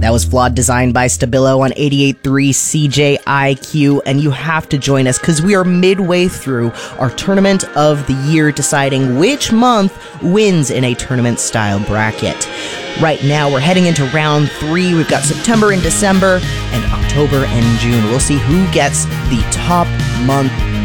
That was Flawed Design by Stabilo on 88.3 CJIQ, and you have to join us because we are midway through our Tournament of the Year, deciding which month wins in a tournament-style bracket. Right now, we're heading into round 3. We've got September and December, and October and June. We'll see who gets the top month